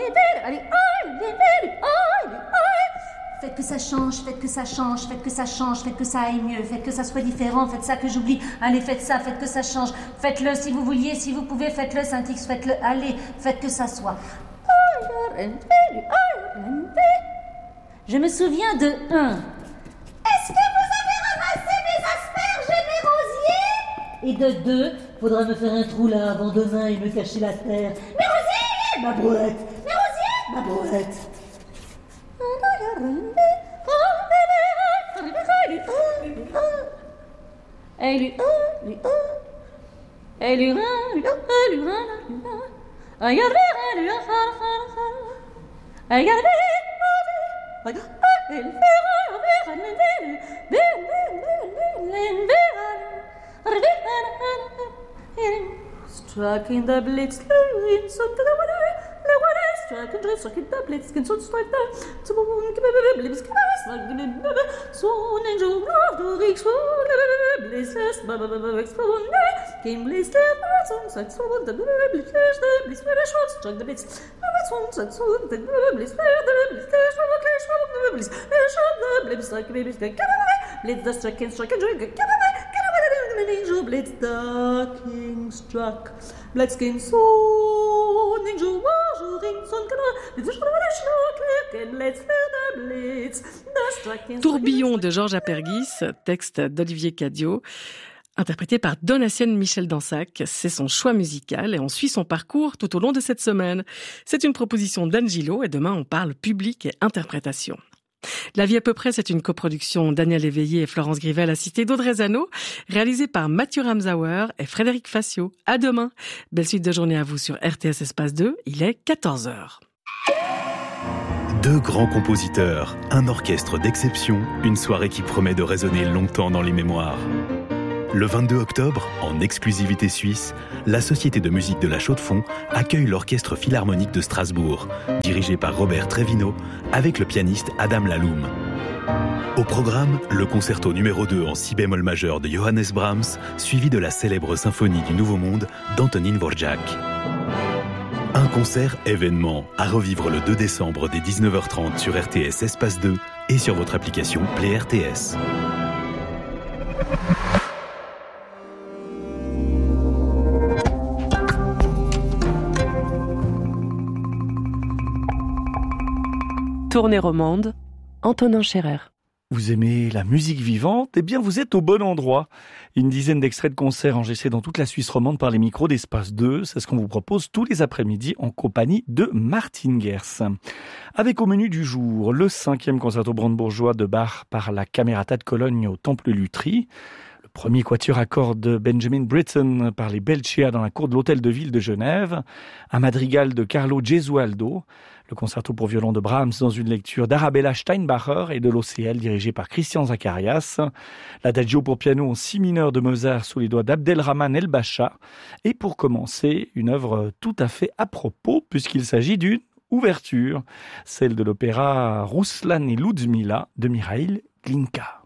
Faites que ça change, faites que ça change, faites que ça change, faites que ça aille mieux, faites que ça soit différent, faites ça que j'oublie. Allez, faites ça, faites que ça change. Faites-le si vous vouliez, si vous pouvez, faites-le, Saint-X, faites-le. Allez, faites que ça soit. Je me souviens de 1. Est-ce que vous avez ramassé mes asperges et mes rosiers? Et de 2, faudra me faire un trou là avant demain et me cacher la terre. Mes rosiers! Ma brouette! Mes rosiers! Ma brouette! Striking the blitz, in some to the water, the water, striking the striking the blitz, can so strike the so blitz, so angel of the weeks, so blitz, came blitz, so the blitz, very short, struck the blitz, so the blitz, like babies, blitz, the striking, angel blitz, the king struck. Blitzkin so ninja wajuring son Tourbillon de Georges Apergis, texte d'Olivier Cadiot, interprété par Donatienne Michel Dansac. C'est son choix musical et on suit son parcours tout au long de cette semaine. C'est une proposition d'Anne Gillot et demain on parle public et interprétation. La vie à peu près, c'est une coproduction Daniel Éveillé et Florence Grivel assistée d'Audrey Zano, réalisée par Mathieu Ramsauer et Frédéric Facio. À demain. Belle suite de journée à vous sur RTS Espace 2. Il est 14h. Deux grands compositeurs, un orchestre d'exception, une soirée qui promet de résonner longtemps dans les mémoires. Le 22 octobre, en exclusivité suisse, la Société de musique de la Chaux-de-Fonds accueille l'Orchestre Philharmonique de Strasbourg, dirigé par Robert Trevino, avec le pianiste Adam Laloum. Au programme, le concerto numéro 2 en si bémol majeur de Johannes Brahms, suivi de la célèbre symphonie du Nouveau Monde d'Antonín Dvořák. Un concert événement à revivre le 2 décembre dès 19h30 sur RTS Espace 2 et sur votre application Play RTS. Tournée romande, Antonin Scherer. Vous aimez la musique vivante? Eh bien, vous êtes au bon endroit. Une dizaine d'extraits de concerts enregistrés dans toute la Suisse romande par les micros d'Espace 2. C'est ce qu'on vous propose tous les après-midi en compagnie de Martin Gers. Avec au menu du jour, le 5e concerto brandebourgeois de Bach par la Camerata de Cologne au Temple Lutry. Le premier quatuor à cordes de Benjamin Britten par les Belchia dans la cour de l'Hôtel de Ville de Genève. Un madrigal de Carlo Gesualdo. Le concerto pour violon de Brahms dans une lecture d'Arabella Steinbacher et de l'OCL dirigé par Christian Zacharias. L'adagio pour piano en si mineur de Mozart sous les doigts d'Abdelrahman El-Bacha. Et pour commencer, une œuvre tout à fait à propos puisqu'il s'agit d'une ouverture, celle de l'opéra Ruslan et Ludmila de Mikhaïl Glinka.